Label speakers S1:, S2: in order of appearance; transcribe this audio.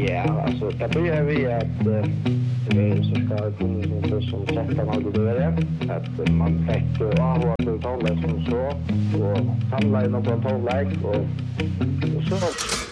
S1: Ja, alltså det börjar vi att så ska kunna som sätta något det att man fick av att tala som så och samla in på tonlägg och så